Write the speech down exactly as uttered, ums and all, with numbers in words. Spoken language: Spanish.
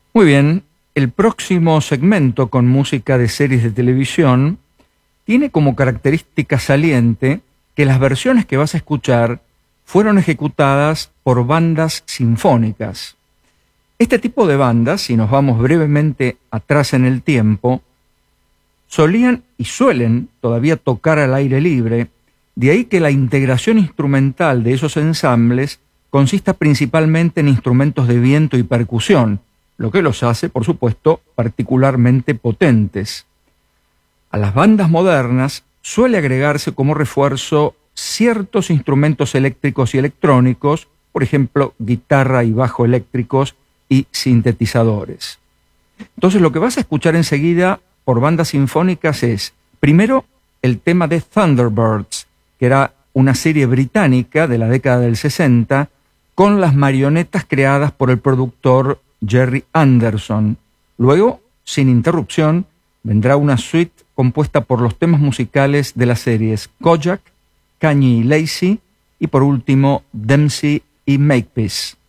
Muy bien, el próximo segmento con música de series de televisión tiene como característica saliente que las versiones que vas a escuchar fueron ejecutadas por bandas sinfónicas. Este tipo de bandas, si nos vamos brevemente atrás en el tiempo, solían y suelen todavía tocar al aire libre, de ahí que la integración instrumental de esos ensambles consista principalmente en instrumentos de viento y percusión, lo que los hace, por supuesto, particularmente potentes. A las bandas modernas suele agregarse como refuerzo ciertos instrumentos eléctricos y electrónicos, por ejemplo, guitarra y bajo eléctricos y sintetizadores. Entonces, lo que vas a escuchar enseguida por bandas sinfónicas es, primero, el tema de Thunderbirds, que era una serie británica de la década del sesenta, con las marionetas creadas por el productor Jerry Anderson. Luego, sin interrupción, vendrá una suite compuesta por los temas musicales de las series Kojak, Kanye y Lacey, y por último, Dempsey y Makepeace.